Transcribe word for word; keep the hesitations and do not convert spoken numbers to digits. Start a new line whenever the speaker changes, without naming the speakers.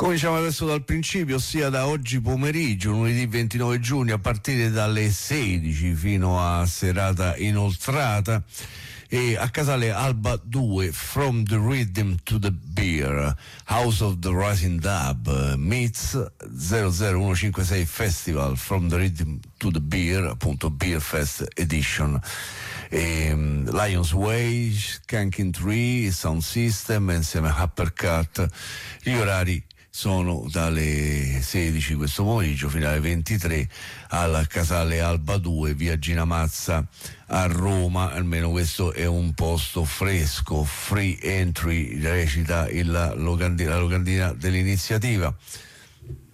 Cominciamo adesso dal principio, ossia da oggi pomeriggio, lunedì ventinove giugno, a partire dalle sedici fino a serata inoltrata, e a Casale Alba due, From the Rhythm to the Beer, House of the Rising Dub meets zero zero uno cinque sei Festival, From the Rhythm to the Beer, appunto Beer Fest Edition. E, um, Lions Way, Skanking Tree, Sound System insieme a Uppercut. Gli orari sono dalle sedici questo pomeriggio fino alle ventitré al Casale Alba due, via Gina Mazza a Roma. Almeno questo è un posto fresco, free entry, recita il, la locandina dell'iniziativa.